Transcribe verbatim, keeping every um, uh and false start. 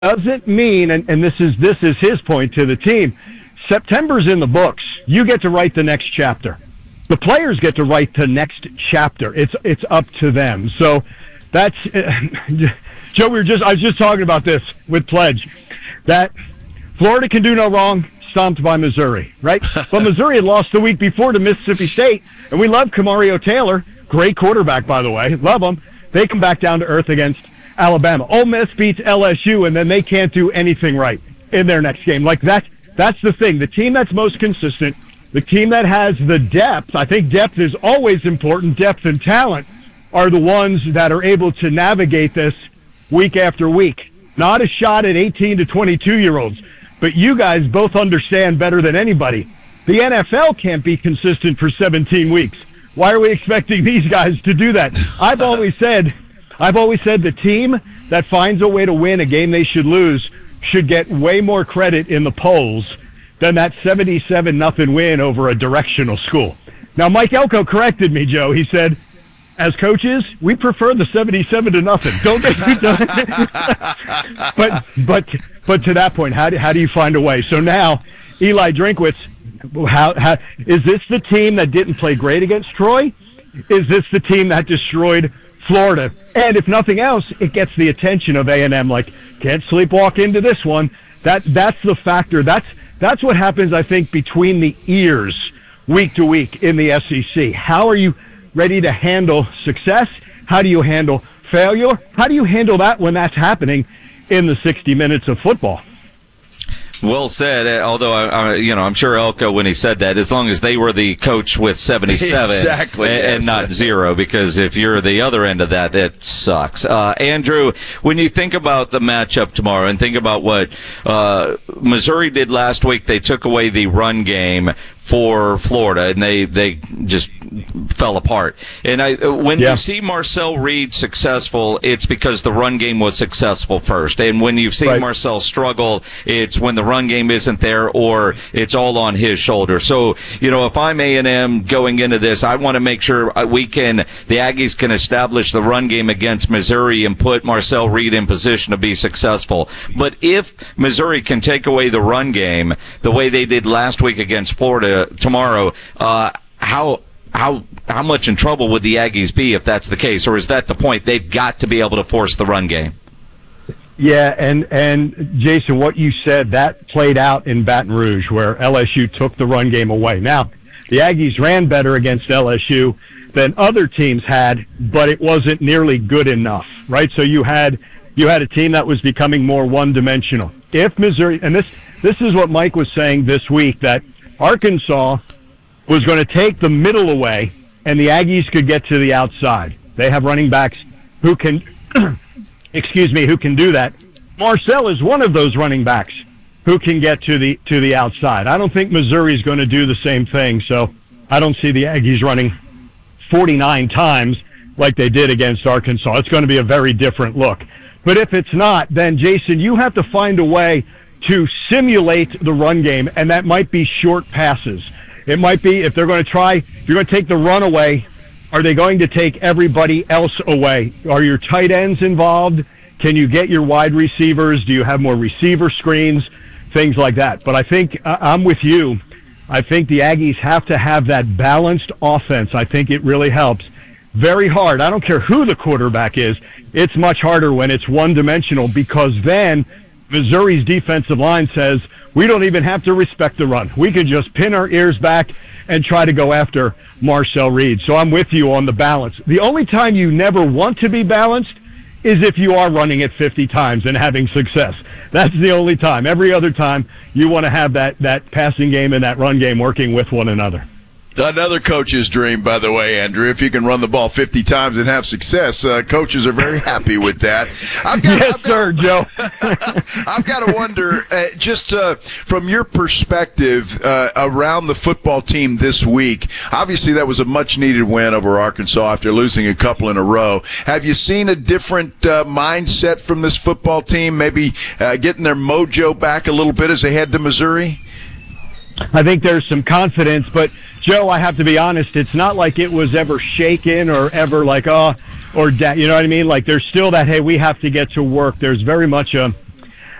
doesn't mean, and, and this is this is his point to the team, September's in the books. You get to write the next chapter. The players get to write the next chapter. It's it's up to them. So that's Joe. We were just I was just talking about this with Pledge, that Florida can do no wrong, stomped by Missouri, right? But Missouri had lost the week before to Mississippi State, and we love Kamario Taylor, great quarterback, by the way, love him. They come back down to earth against Alabama. Ole Miss beats L S U, and then they can't do anything right in their next game. Like that, that's the thing. The team that's most consistent, the team that has the depth, I think depth is always important, depth and talent, are the ones that are able to navigate this week after week. Not a shot at eighteen to twenty-two-year-olds, but you guys both understand better than anybody. The N F L can't be consistent for seventeen weeks. Why are we expecting these guys to do that? I've always said, I've always said the team that finds a way to win a game they should lose should get way more credit in the polls than that seventy-seven nothing win over a directional school. Now, Mike Elko corrected me, Joe. He said, as coaches, we prefer the seventy-seven to nothing. Don't get me done. but but but to that point, how do how do you find a way? So now, Eli Drinkwitz, how, how is this the team that didn't play great against Troy? Is this the team that destroyed Florida? And if nothing else, it gets the attention of A and M. Like, can't sleepwalk into this one. That that's the factor. That's that's what happens, I think, between the ears week to week in the S E C. How are you ready to handle success? How do you handle failure? How do you handle that when that's happening in the sixty minutes of football? Well said. Although, I, I, you know, I'm sure Elko, when he said that, as long as they were the coach with seventy-seven exactly, and, yes. and not zero, because if you're the other end of that, that sucks. Uh, Andrew, when you think about the matchup tomorrow and think about what uh, Missouri did last week, they took away the run game for Florida, and they, they just fell apart. And I, when yeah. you see Marcel Reed successful, it's because the run game was successful first. And when you've seen right. Marcel struggle, it's when the run game isn't there or it's all on his shoulder. So, you know, if I'm A and M going into this, I want to make sure we can, the Aggies can establish the run game against Missouri and put Marcel Reed in position to be successful. But if Missouri can take away the run game the way they did last week against Florida tomorrow, uh, how how how much in trouble would the Aggies be if that's the case? Or is that the point? They've got to be able to force the run game. Yeah, and, and Jason, what you said, that played out in Baton Rouge where L S U took the run game away. Now, the Aggies ran better against L S U than other teams had, but it wasn't nearly good enough, right? So you had you had a team that was becoming more one-dimensional. If Missouri, and this this is what Mike was saying this week, that Arkansas was going to take the middle away, and the Aggies could get to the outside. They have running backs who can, excuse me, who can do that. Marcel is one of those running backs who can get to the to the outside. I don't think Missouri is going to do the same thing, so I don't see the Aggies running forty-nine times like they did against Arkansas. It's going to be a very different look. But if it's not, then, Jason, you have to find a way to simulate the run game, and that might be short passes. It might be, if they're going to try, if you're going to take the run away, are they going to take everybody else away? Are your tight ends involved? Can you get your wide receivers? Do you have more receiver screens? Things like that. But I think, uh, I'm with you. I think the Aggies have to have that balanced offense. I think it really helps. Very hard. I don't care who the quarterback is. It's much harder when it's one-dimensional, because then Missouri's defensive line says, we don't even have to respect the run. We can just pin our ears back and try to go after Marcel Reed. So I'm with you on the balance. The only time you never want to be balanced is if you are running it fifty times and having success. That's the only time. Every other time, you want to have that, that passing game and that run game working with one another. Another coach's dream, by the way, Andrew. If you can run the ball fifty times and have success, uh, coaches are very happy with that. I've got, yes, I've got, sir, Joe. I've got to wonder, uh, just uh, from your perspective uh, around the football team this week, obviously that was a much-needed win over Arkansas after losing a couple in a row. Have you seen a different uh, mindset from this football team, maybe uh, getting their mojo back a little bit as they head to Missouri? I think there's some confidence, but Joe, I have to be honest, it's not like it was ever shaken or ever like, oh, or, da- you know what I mean? Like, there's still that, hey, we have to get to work. There's very much a,